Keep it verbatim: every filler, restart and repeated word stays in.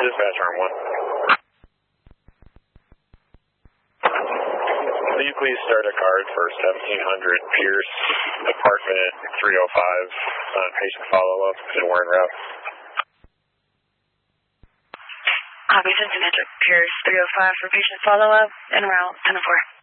Dispatch arm one. Will you please start a card for seventeen hundred Pierce, apartment three oh five, on patient follow-up and Warren Route? Copy, seventeen hundred Pierce, three oh five for patient follow-up and route ten oh four.